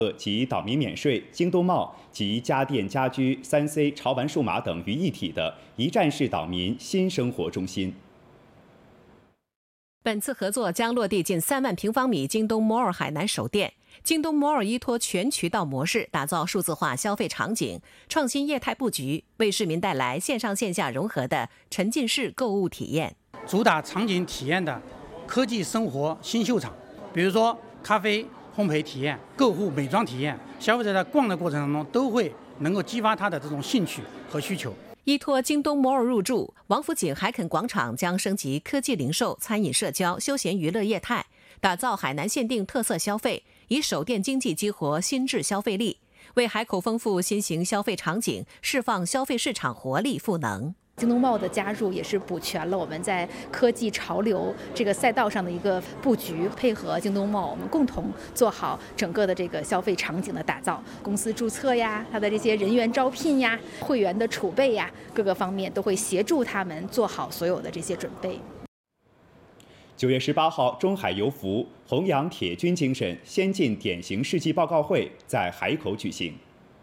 及岛民免税、京东茂及家电家居、3C、潮玩数码等于一体的一站式岛民新生活中心。 本次合作将落地近3万平方米京东 Mall 海南首店。京东 Mall 依托全渠道模式，打造数字化消费场景，创新业态布局，为市民带来线上线下融合的沉浸式购物体验。 主打场景体验的科技生活新秀场，比如说咖啡、烘焙体验、购物美妆体验，消费者在逛的过程当中都会能够激发他的这种兴趣和需求。 依托京东 Mall 入驻，王府井海肯广场将升级科技零售、餐饮社交、休闲娱乐业态，打造海南限定特色消费，以手电经济激活新质消费力，为海口丰富新型消费场景，释放消费市场活力赋能。 京东茂的加入也是补全了我们在科技潮流这个赛道上的一个布局，配合京东茂，我们共同做好整个的这个消费场景的打造。公司注册呀，它的这些人员招聘呀，会员的储备呀，各个方面都会协助他们做好所有的这些准备。 9月18号，中海油服弘扬铁军精神先进典型事迹报告会在海口举行。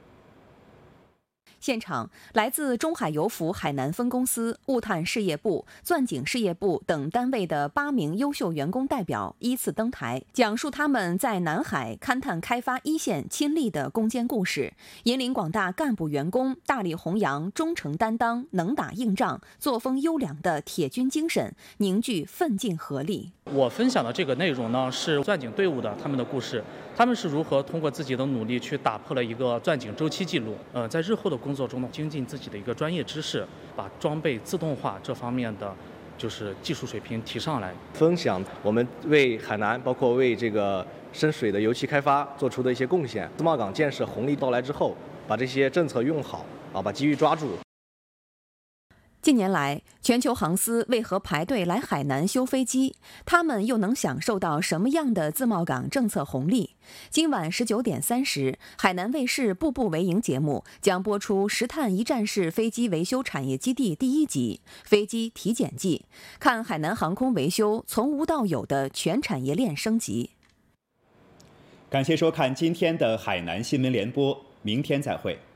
现场，来自中海油服海南分公司、物探事业部、钻井事业部等单位的8名优秀员工代表依次登台，讲述他们在南海勘探开发一线亲历的攻坚故事，引领广大干部员工大力弘扬忠诚担当、能打硬仗、作风优良的铁军精神，凝聚奋进合力。 我分享的这个内容呢，是钻井队伍的他们的故事，他们是如何通过自己的努力去打破了一个钻井周期记录，在日后的工作中呢，精进自己的一个专业知识，把装备自动化这方面的就是技术水平提上来。 分享我们为海南，包括为这个深水的油气开发做出的一些贡献。自贸港建设红利到来之后，把这些政策用好把机遇抓住。 近年来，全球航司为何排队来海南修飞机？他们又能享受到什么样的自贸港政策红利？今晚19点30，海南卫视《步步为营》节目将播出石炭一站式飞机维修产业基地第1集《飞机体检记》，看海南航空维修从无到有的全产业链升级。 感谢收看今天的海南新闻联播，明天再会。